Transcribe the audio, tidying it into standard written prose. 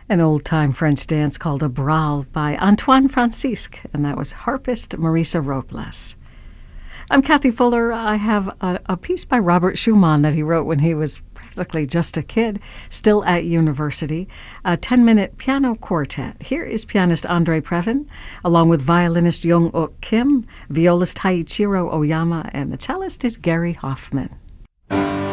An old-time French dance called a Braal by Antoine Francisque, and that was harpist Marisa Robles. I'm Kathy Fuller. I have a piece by Robert Schumann that he wrote when he was practically just a kid, still at university, a 10-minute piano quartet. Here is pianist Andre Previn, along with violinist Young-Uk Kim, violist Taichiro Oyama, and the cellist is Gary Hoffman.